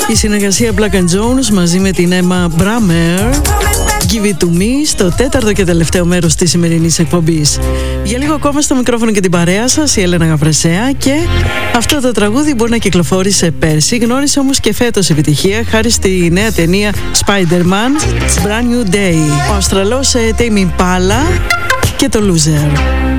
Η συνεργασία Black & Jones μαζί με την Emma Brammer, Give It To Me, στο τέταρτο και τελευταίο μέρος της σημερινής εκπομπής. Για λίγο ακόμα στο μικρόφωνο και την παρέα σας η Έλενα Γαβρεσέα, και αυτό το τραγούδι μπορεί να κυκλοφόρησε πέρσι, γνώρισε όμως και φέτος επιτυχία χάρη στη νέα ταινία Spider-Man Brand New Day. Ο Αυστραλός Tame Impala και το Loser.